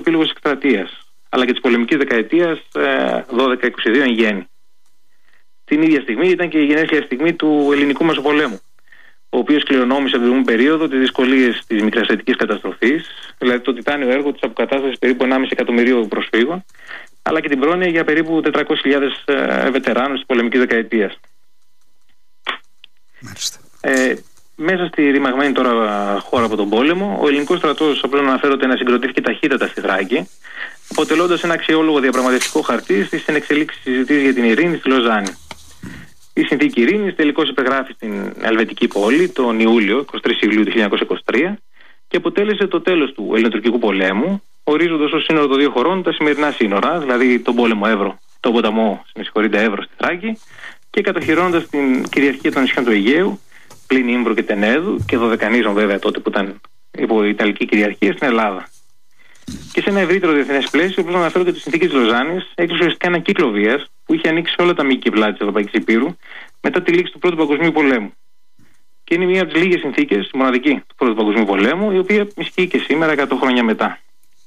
επίλογος της εκστρατείας, αλλά και της πολεμικής δεκαετίας 12-22 εν γέννη. Την ίδια στιγμή ήταν και η γενέθλια στιγμή του ελληνικού Μεσοπολέμου, ο οποίος κληρονόμησε από την περίοδο τις δυσκολίες της μικρασιατικής καταστροφής, δηλαδή το τιτάνιο έργο της αποκατάστασης περίπου 1,5 εκατομμυρίου προσφύγων, αλλά και την πρόνοια για περίπου 400.000 βετεράνους της πολεμικής δεκαετίας. Μέσα στη ρημαγμένη τώρα χώρα από τον πόλεμο, ο ελληνικός στρατός, απλώς να αναφέρονται, να συγκροτήθηκε ταχύτατα στη Θράκη, αποτελώντας ένα αξιόλογο διαπραγματευτικό χαρτί στις ενεξελίξεις συζητήσεις για την ειρήνη στη Λοζάνη. Η συνθήκη ειρήνης τελικώς υπεγράφει στην Ελβετική πόλη τον Ιούλιο, 23 Ιουλίου του 1923, και αποτέλεσε το τέλος του Ελληνοτουρκικού πολέμου, ορίζοντας ως σύνορο των δύο χωρών τα σημερινά σύνορα, δηλαδή τον πόλεμο Εύρο, τον ποταμό Εύρο στη Θράκη, και κατοχυρώνοντας την κυριαρχία των νησιών του Αιγαίου, πλην Ήμβρου και Τενέδου, και Δωδεκανήσων βέβαια τότε που ήταν υπό Ιταλική κυριαρχία, στην Ελλάδα. Και σε ένα ευρύτερο διεθνές πλαίσιο, όπως αναφέρονται τη συνθήκη της Λοζάνης, έκλεισε ουσιαστικά ένα κύκλο βίας που είχε ανοίξει σε όλα τα μήκη και πλάτη της Ευρωπαϊκής Υπήρου μετά τη λήξη του Πρώτου Παγκοσμίου Πολέμου. Και είναι μία από τις λίγες συνθήκες, μοναδική του Πρώτου Παγκοσμίου Πολέμου, η οποία ισχύει και σήμερα, 100 χρόνια μετά.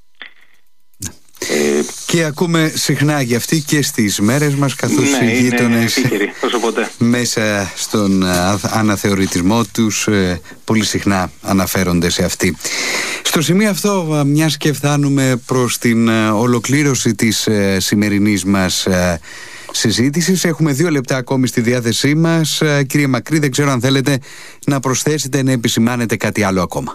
Και ακούμε συχνά για αυτή και στις μέρες μας, καθώς οι γείτονες μέσα στον αναθεωρητισμό τους πολύ συχνά αναφέρονται σε αυτή. Στο σημείο αυτό, μιας και φτάνουμε προς την ολοκλήρωση της σημερινής μας συζήτησης, έχουμε 2 λεπτά ακόμη στη διάθεσή μας. Κύριε Μακρύ, δεν ξέρω αν θέλετε να προσθέσετε, να επισημάνετε κάτι άλλο ακόμα.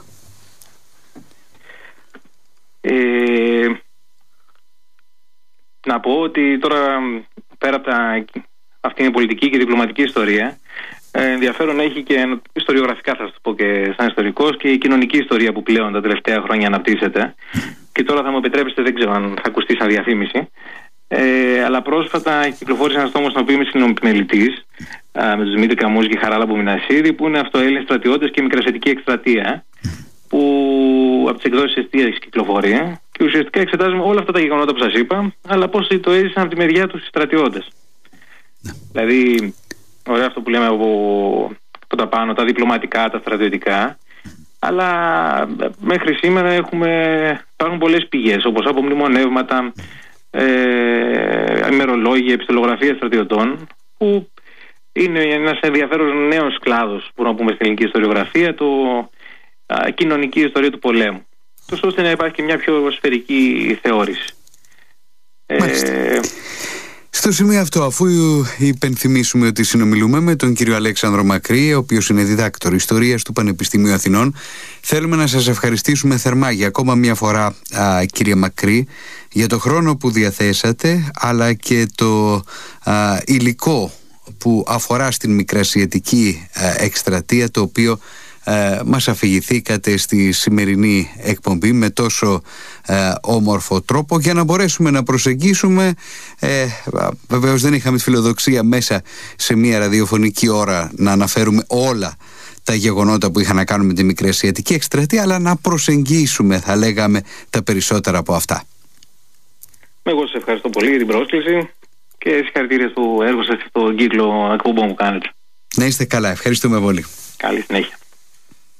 Να πω ότι τώρα, πέρα από αυτή είναι η πολιτική και η διπλωματική ιστορία, ενδιαφέρον έχει και ιστοριογραφικά, θα σας το πω και σαν ιστορικός, και η κοινωνική ιστορία που πλέον τα τελευταία χρόνια αναπτύσσεται. Και τώρα θα μου επιτρέψετε, δεν ξέρω αν θα ακουστεί σαν διαφήμιση, αλλά πρόσφατα κυκλοφόρησε ένας τόμος στον οποίο είμαι συνομιλητής, με τους Δημήτρη Καμούζη και Χαράλαμπο Μινασίδη, που είναι αυτοέλληνες στρατιώτες και μικρασιατική εκστρατεία, που από τις εκδόσεις Εστίας κυκλοφορεί, και ουσιαστικά εξετάζουμε όλα αυτά τα γεγονότα που σας είπα, αλλά πώς το έζησαν από τη μεριά τους οι στρατιώτες. Δηλαδή, ωραία αυτό που λέμε από τα πάνω, τα διπλωματικά, τα στρατιωτικά, αλλά μέχρι σήμερα υπάρχουν πολλές πηγές, όπως από μνημονεύματα, ημερολόγια, επιστολογραφία στρατιωτών, που είναι ένας ενδιαφέρον νέος κλάδος, μπορούμε να πούμε, στην ελληνική ιστοριογραφία, το κοινωνική ιστορία του πολέμου, τόσο ώστε να υπάρχει και μια πιο σφαιρική θεώρηση. Στο σημείο αυτό, αφού υπενθυμίσουμε ότι συνομιλούμε με τον κύριο Αλέξανδρο Μακρύ, ο οποίος είναι διδάκτορ ιστορίας του Πανεπιστημίου Αθηνών, θέλουμε να σας ευχαριστήσουμε θερμά για ακόμα μια φορά, κύριε Μακρύ, για το χρόνο που διαθέσατε, αλλά και το υλικό που αφορά στην μικρασιατική εκστρατεία, το οποίο μας αφηγηθήκατε στη σημερινή εκπομπή με τόσο όμορφο τρόπο, για να μπορέσουμε να προσεγγίσουμε, βεβαίως δεν είχαμε τη φιλοδοξία μέσα σε μια ραδιοφωνική ώρα να αναφέρουμε όλα τα γεγονότα που είχαν να κάνουν με τη μικρασιατική εκστρατεία, αλλά να προσεγγίσουμε, θα λέγαμε, τα περισσότερα από αυτά. Εγώ σας ευχαριστώ πολύ για την πρόσκληση και συγχαρητήρια στο έργο σας και στον κύκλο εκπομπών που κάνετε. Να είστε καλά, ευχαριστούμε πολύ. Καλή συνέχεια.